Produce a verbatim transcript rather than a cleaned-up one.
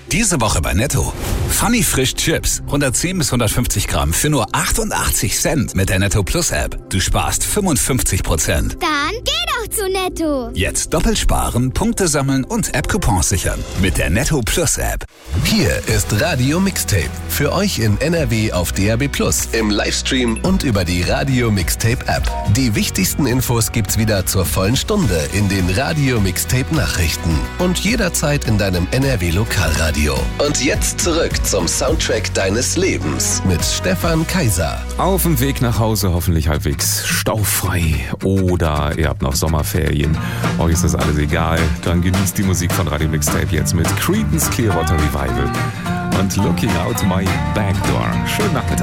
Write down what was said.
Diese Woche bei Netto. Funny Frisch Chips. hundertzehn bis hundertfünfzig Gramm für nur achtundachtzig Cent mit der Netto Plus App. Du sparst fünfundfünfzig Prozent. Dann geh doch zu Netto. Jetzt doppelt sparen, Punkte sammeln und App-Coupons sichern. Mit der Netto Plus App. Hier ist Radio Mixtape. Für euch in N R W auf D A B Plus, im Livestream und über die Radio Mixtape App. Die wichtigsten Infos gibt's wieder zur vollen Stunde in den Radio Mixtape Nachrichten. Und jederzeit in deinem N R W Lokalradio. Und jetzt zurück zum Soundtrack deines Lebens mit Stefan Kaiser. Auf dem Weg nach Hause hoffentlich halbwegs staufrei. Oder ihr habt noch Sommerferien. Euch ist das alles egal. Dann genießt die Musik von Radio Mixtape jetzt mit Creedence Clearwater Revival und Looking Out My Back Door. Schönen Nachmittag.